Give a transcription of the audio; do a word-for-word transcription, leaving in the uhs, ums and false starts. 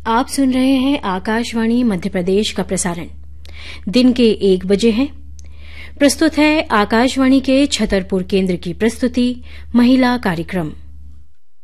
आप सुन रहे हैं आकाशवाणी मध्य प्रदेश का प्रसारण। दिन के एक बजे है। प्रस्तुत है आकाशवाणी के छतरपुर केंद्र की प्रस्तुति महिला कार्यक्रम।